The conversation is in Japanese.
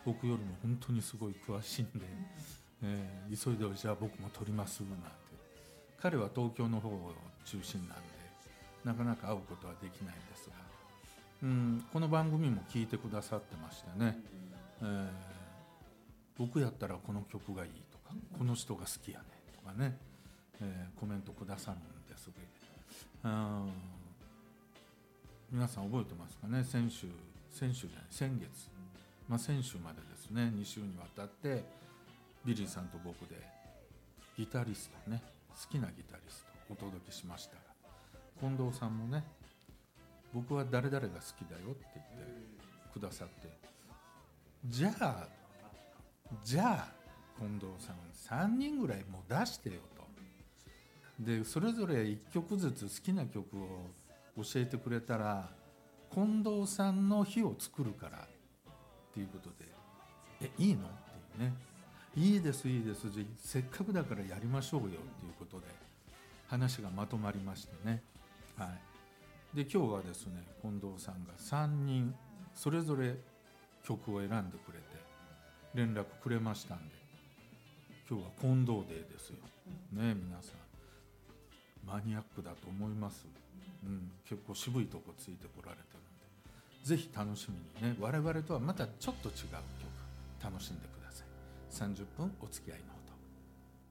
僕よりも本当にすごい詳しいんで、急いでじゃあ僕も撮りますなんて。彼は東京の方を中心なんでなかなか会うことはできないんですが、この番組も聞いてくださってましてね、僕やったらこの曲がいいとか、この人が好きやねとかね、コメントくださるんですけど、皆さん覚えてますかね。先月、先週までですね、2週にわたってビリーさんと僕でギタリストね、好きなギタリストをお届けしましたが、近藤さんもね、僕は誰々が好きだよって言ってくださって、じゃあ近藤さん3人ぐらいもう出してよと。でそれぞれ1曲ずつ好きな曲を教えてくれたら近藤さんの日を作るからっていうことで、いいのっていうね、いいですせっかくだからやりましょうよっていうことで話がまとまりましてね、はい、で今日はですね、近藤さんが3人それぞれ曲を選んでくれて連絡くれましたんで、今日は近藤デーですよね。皆さんマニアックだと思います、結構渋いとこついてこられてるんで、ぜひ楽しみにね、我々とはまたちょっと違う曲楽しんでください。30分お付き合いのほど。